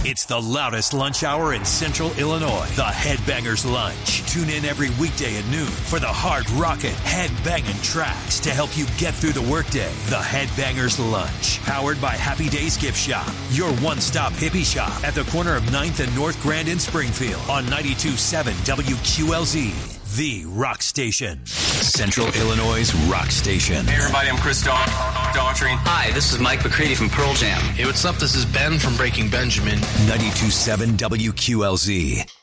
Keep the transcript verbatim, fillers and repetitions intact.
It's the loudest lunch hour in Central Illinois. The Headbangers Lunch. Tune in every weekday at noon for the hard rockin', headbanging tracks to help you get through the workday. The Headbangers Lunch. Powered by Happy Days Gift Shop. Your one-stop hippie shop at the corner of ninth and North Grand in Springfield on ninety-two point seven W Q L Z. The Rock Station. Central Illinois' Rock Station. Hey everybody, I'm Chris Daughtry. Hi, this is Mike McCready from Pearl Jam. Hey, what's up? This is Ben from Breaking Benjamin. ninety-two point seven W Q L Z.